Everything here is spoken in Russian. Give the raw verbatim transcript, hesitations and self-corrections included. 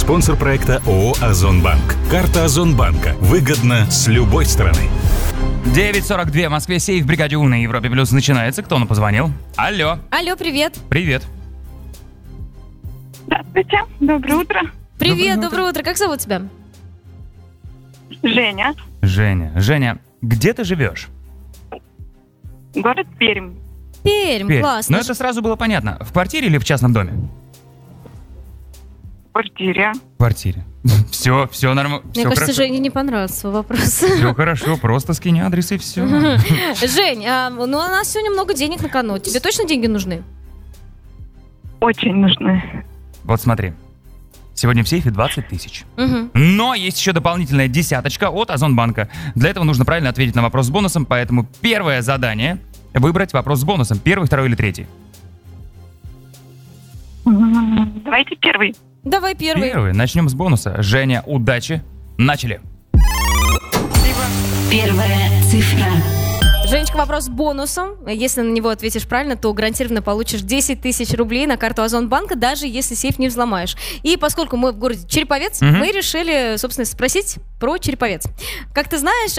Спонсор проекта ООО «Озонбанк». Карта Озонбанка. Выгодно с любой стороны. девять сорок два в Москве, сейф в бригаде У на Европе Плюс начинается. Кто нам позвонил? Алло. Алло, привет. Привет. Здравствуйте, доброе утро. Привет, Доброе доброе утро. Как зовут тебя? Женя, Женя. Женя, где ты живешь? город Пермь. Пермь, Пермь. классно. Ну это сразу было понятно. В квартире или в частном доме? В квартире. В квартире. Все, все нормально. Мне кажется, Жене не понравился свой вопрос. Все хорошо, просто скинь адрес и все. Жень, а, ну у нас сегодня много денег на кону. Тебе точно деньги нужны? Очень нужны. Вот смотри. Сегодня в сейфе двадцать тысяч. Угу. Но есть еще дополнительная десяточка от Озонбанка. Для этого нужно правильно ответить на вопрос с бонусом, поэтому первое задание — выбрать вопрос с бонусом. Первый, второй или третий? М, Давайте первый. Давай первый. Первый. Начнем с бонуса. Женя, удачи. Начали. Первая цифра. Женечка, вопрос с бонусом. Если на него ответишь правильно, то гарантированно получишь десять тысяч рублей на карту Озонбанка, даже если сейф не взломаешь. И поскольку мы в городе Череповец, Мгм. мы решили, собственно, спросить про Череповец. Как ты знаешь,